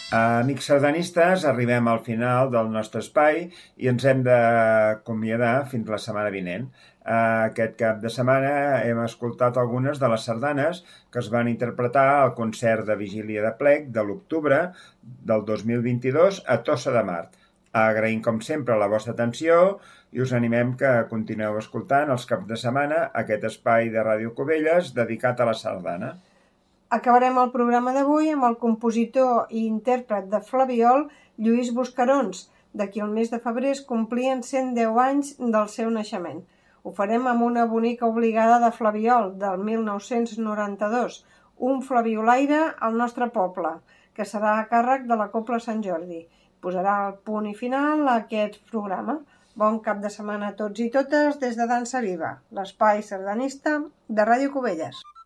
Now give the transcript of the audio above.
Amics sardanistes, arribem al final del nostre espai i ens hem d'acomiadar fins la setmana vinent. Aquest cap de setmana hem escoltat algunes de les sardanes que es van interpretar al concert de Vigília de Plec de l'octubre del 2022 a Tossa de Mar. Agraïm com sempre la vostra atenció i us animem que continueu escoltant els caps de setmana aquest espai de Ràdio Cubelles dedicat a la sardana. Acabarem el programa d'avui amb el compositor i intèrpret de flabiol Lluís Buscarons, de qui el mes de febrer es complien 110 anys del seu naixement. Ho farem amb una bonica obligada de flabiol del 1992, un flabiolaire al nostre poble, que serà a càrrec de la Cobla Sant Jordi. Posarà el punt i final a aquest programa. Bon cap de setmana a tots i totes des de Dansa Viva, l'espai sardanista de Ràdio Cubelles.